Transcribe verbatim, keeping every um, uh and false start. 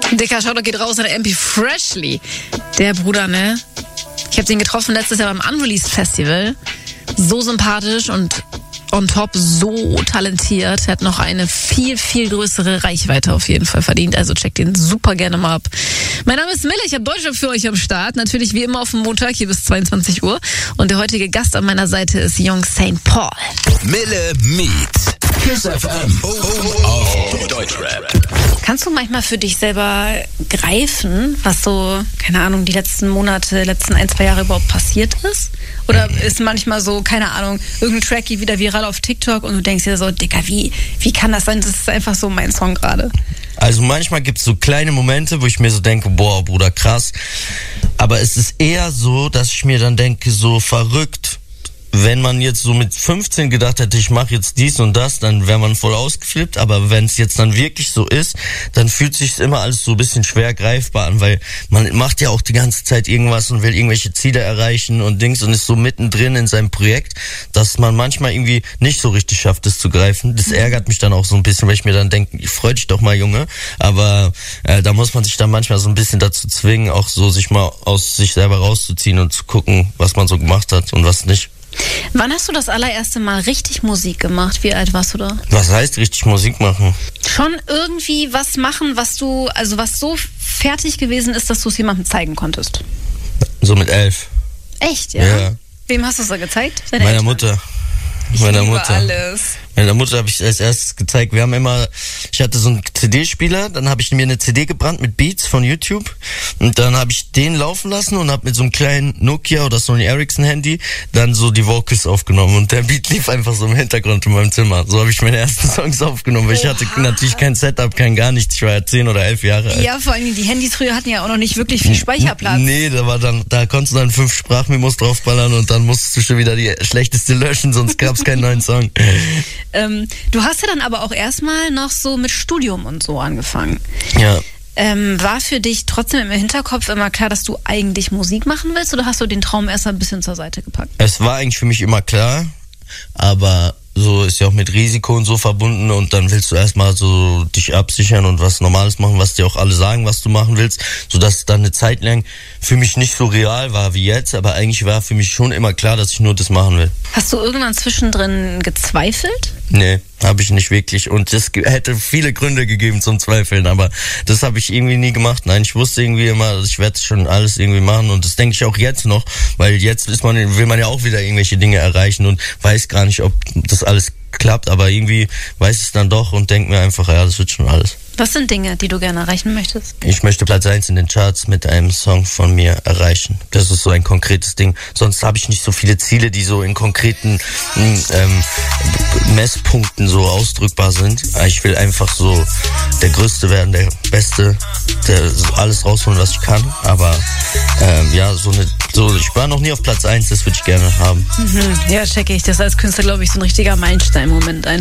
Dicker Shoutout geht raus an der M P Freshly. Der Bruder, ne? Ich habe den getroffen letztes Jahr beim Unreleased Festival. So sympathisch und on top so talentiert. Er hat noch eine viel, viel größere Reichweite auf jeden Fall verdient. Also checkt den super gerne mal ab. Mein Name ist Mille, ich habe Deutschrap für euch am Start. Natürlich wie immer auf dem Montag hier bis zweiundzwanzig Uhr. Und der heutige Gast an meiner Seite ist Young Saint Paul. Mille meets Kiss F M oh, oh, auf Deutschrap. Kannst du manchmal für dich selber greifen, was so, keine Ahnung, die letzten Monate, letzten ein, zwei Jahre überhaupt passiert ist? Oder ist manchmal so, keine Ahnung, irgendein Track geht wieder viral auf TikTok und du denkst dir so, Dicker, wie, wie kann das sein? Das ist einfach so mein Song gerade. Also manchmal gibt es so kleine Momente, wo ich mir so denke, boah, Bruder, krass. Aber es ist eher so, dass ich mir dann denke, so verrückt. Wenn man jetzt so mit fünfzehn gedacht hätte, ich mache jetzt dies und das, dann wäre man voll ausgeflippt. Aber wenn es jetzt dann wirklich so ist, dann fühlt sich immer alles so ein bisschen schwer greifbar an, weil man macht ja auch die ganze Zeit irgendwas und will irgendwelche Ziele erreichen und Dings und ist so mittendrin in seinem Projekt, dass man manchmal irgendwie nicht so richtig schafft, das zu greifen. Das ärgert mich dann auch so ein bisschen, weil ich mir dann denke, freu dich doch mal, Junge. Aber äh, da muss man sich dann manchmal so ein bisschen dazu zwingen, auch so sich mal aus sich selber rauszuziehen und zu gucken, was man so gemacht hat und was nicht. Wann hast du das allererste Mal richtig Musik gemacht? Wie alt warst du da? Was heißt richtig Musik machen? Schon irgendwie was machen, was du, also was so fertig gewesen ist, dass du es jemandem zeigen konntest. So mit elf. Echt, ja? Ja. Wem hast du es da gezeigt? Deine Meiner Eltern? Mutter. Ich Meiner liebe Mutter. alles. Meiner Mutter habe ich als erstes gezeigt. Wir haben immer, ich hatte so einen C D-Spieler, dann habe ich mir eine C D gebrannt mit Beats von YouTube und dann habe ich den laufen lassen und habe mit so einem kleinen Nokia oder Sony Ericsson Handy dann so die Vocals aufgenommen und der Beat lief einfach so im Hintergrund in meinem Zimmer. So habe ich meine ersten Songs aufgenommen, weil ich hatte natürlich kein Setup, kein gar nichts. Ich war ja zehn oder elf Jahre alt. Ja, vor allem die Handys früher hatten ja auch noch nicht wirklich viel Speicherplatz. Nee, da war dann, da konntest du dann fünf Sprachmemos draufballern und dann musstest du schon wieder die schlechteste löschen, sonst gab es keinen neuen Song. Ähm, du hast ja dann aber auch erstmal noch so mit Studium und so angefangen. Ja. Ähm, war für dich trotzdem im Hinterkopf immer klar, dass du eigentlich Musik machen willst oder hast du den Traum erst ein bisschen zur Seite gepackt? Es war eigentlich für mich immer klar, aber so ist ja auch mit Risiko und so verbunden und dann willst du erstmal so dich absichern und was Normales machen, was dir auch alle sagen, was du machen willst, sodass es dann eine Zeit lang für mich nicht so real war wie jetzt, aber eigentlich war für mich schon immer klar, dass ich nur das machen will. Hast du irgendwann zwischendrin gezweifelt? Nee, habe ich nicht wirklich und es hätte viele Gründe gegeben zum Zweifeln, aber das habe ich irgendwie nie gemacht. Nein, ich wusste irgendwie immer, ich werde schon alles irgendwie machen und das denke ich auch jetzt noch, weil jetzt ist man, will man ja auch wieder irgendwelche Dinge erreichen und weiß gar nicht, ob das alles klappt, aber irgendwie weiß ich es dann doch und denke mir einfach, ja, das wird schon alles. Was sind Dinge, die du gerne erreichen möchtest? Ich möchte Platz eins in den Charts mit einem Song von mir erreichen. Das ist so ein konkretes Ding. Sonst habe ich nicht so viele Ziele, die so in konkreten ähm, Messpunkten so ausdrückbar sind. Ich will einfach so der Größte werden, der Beste, der so alles rausholen, was ich kann. Aber ähm, ja, so eine, so ich war noch nie auf Platz eins, das würde ich gerne haben. Mhm. Ja, checke ich. Das als Künstler, glaube ich, so ein richtiger Meilenstein-Moment einfach.